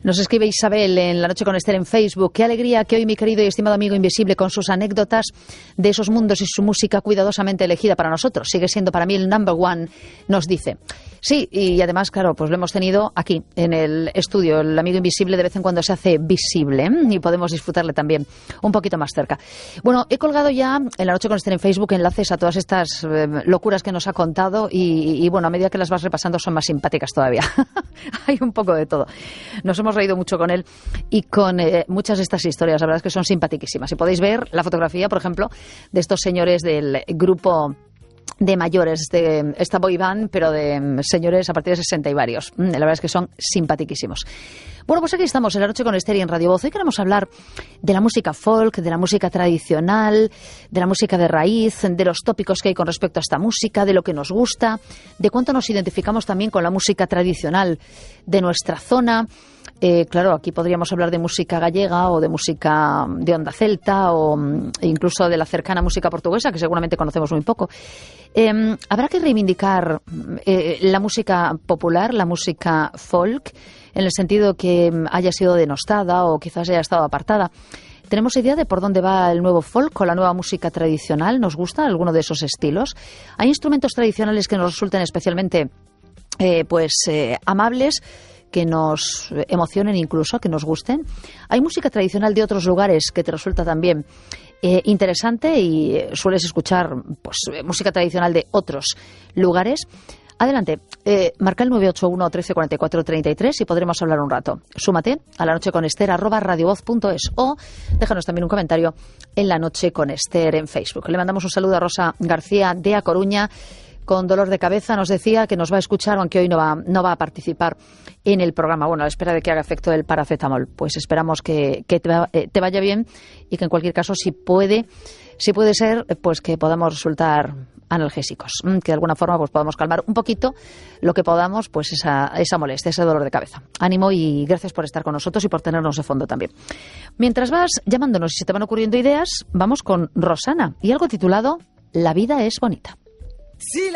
Nos escribe Isabel en La Noche con Esther en Facebook. Qué alegría que hoy mi querido y estimado amigo invisible, con sus anécdotas de esos mundos y su música cuidadosamente elegida para nosotros, sigue siendo para mí el number one, nos dice. Sí, y además, claro, pues lo hemos tenido aquí, en el estudio. El amigo invisible de vez en cuando se hace visible, y podemos disfrutarle también un poquito más cerca. Bueno, he colgado ya en La Noche con Esther en Facebook enlaces a todas estas locuras que nos ha contado y bueno, a medida que las vas repasando son más simpáticas todavía. Hay un poco de todo. Nos hemos reído mucho con él y con muchas de estas historias. La verdad es que son simpaticísimas. Y podéis ver la fotografía, por ejemplo, de estos señores del grupo de mayores, de esta boy band, pero de señores a partir de 60 y varios. La verdad es que son simpaticísimos. Bueno, pues aquí estamos en La Noche con Esther y en Radio Voz. Hoy queremos hablar de la música folk, de la música tradicional, de la música de raíz, de los tópicos que hay con respecto a esta música, de lo que nos gusta, de cuánto nos identificamos también con la música tradicional de nuestra zona. Claro, aquí podríamos hablar de música gallega o de música de onda celta o incluso de la cercana música portuguesa, que seguramente conocemos muy poco. Habrá que reivindicar la música popular, la música folk, en el sentido que haya sido denostada o quizás haya estado apartada. ¿Tenemos idea de por dónde va el nuevo folk o la nueva música tradicional? ¿Nos gusta alguno de esos estilos? ¿Hay instrumentos tradicionales que nos resulten especialmente amables, que nos emocionen incluso, que nos gusten? Hay música tradicional de otros lugares que te resulta también interesante y sueles escuchar música tradicional de otros lugares. Adelante, marca el 981 13 44 33 y podremos hablar un rato. Súmate a La Noche con Esther @radiovoz.es o déjanos también un comentario en La Noche con Esther en Facebook. Le mandamos un saludo a Rosa García de A Coruña. Con dolor de cabeza nos decía que nos va a escuchar, aunque hoy no va a participar en el programa. Bueno, a la espera de que haga efecto el paracetamol. Pues esperamos que te vaya bien y que en cualquier caso, si puede ser, pues que podamos resultar analgésicos, que de alguna forma pues podamos calmar un poquito lo que podamos, pues esa molestia, ese dolor de cabeza. Ánimo y gracias por estar con nosotros y por tenernos de fondo también. Mientras vas llamándonos y se te van ocurriendo ideas, vamos con Rosana y algo titulado La vida es bonita. Sí.